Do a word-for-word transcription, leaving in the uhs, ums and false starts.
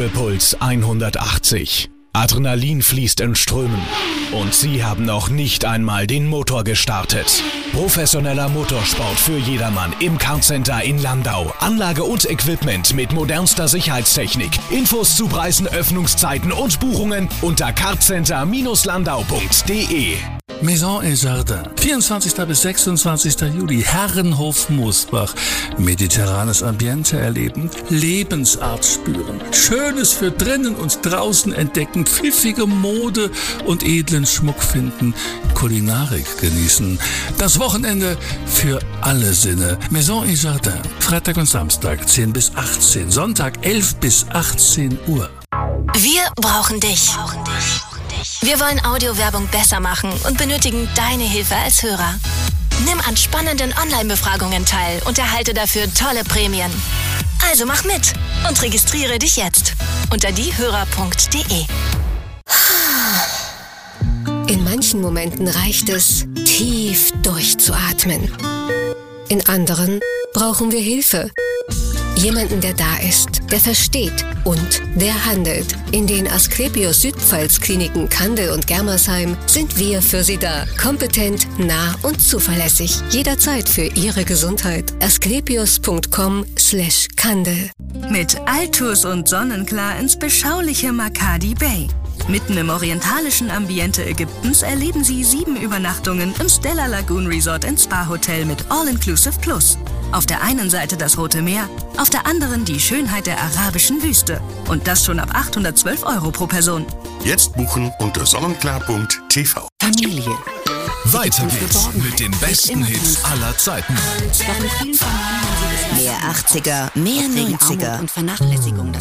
Ruhepuls hundertachtzig. Adrenalin fließt in Strömen. Und Sie haben noch nicht einmal den Motor gestartet. Professioneller Motorsport für jedermann im Kartcenter in Landau. Anlage und Equipment mit modernster Sicherheitstechnik. Infos zu Preisen, Öffnungszeiten und Buchungen unter kartcenter landau punkt de. Maison et Jardin. vierundzwanzigsten bis sechsundzwanzigsten Juli. Herrenhof Moosbach. Mediterranes Ambiente erleben. Lebensart spüren. Schönes für drinnen und draußen entdecken. Pfiffige Mode und edlen Schmuck finden. Kulinarik genießen. Das Wochenende für alle Sinne. Maison et Jardin. Freitag und Samstag zehn bis achtzehn. Sonntag elf bis achtzehn Uhr. Wir brauchen dich. Wir wollen Audiowerbung besser machen und benötigen deine Hilfe als Hörer. Nimm an spannenden Online-Befragungen teil und erhalte dafür tolle Prämien. Also mach mit und registriere dich jetzt unter diehörer punkt de. In manchen Momenten reicht es, tief durchzuatmen. In anderen brauchen wir Hilfe. Jemanden, der da ist, der versteht und der handelt. In den Asklepios Südpfalz Kliniken Kandel und Germersheim sind wir für Sie da. Kompetent, nah und zuverlässig. Jederzeit für Ihre Gesundheit. asklepios punkt com slash Kandel. Mit Altus und Sonnenklar ins beschauliche Makadi Bay. Mitten im orientalischen Ambiente Ägyptens erleben Sie sieben Übernachtungen im Stella Lagoon Resort and Spa Hotel mit All-Inclusive Plus. Auf der einen Seite das Rote Meer, auf der anderen die Schönheit der arabischen Wüste. Und das schon ab achthundertzwölf Euro pro Person. Jetzt buchen unter sonnenklar punkt t v. Familie. Weiter geht's mit den besten Hits aller Zeiten. Mehr achtziger, mehr neunziger. Und Vernachlässigung des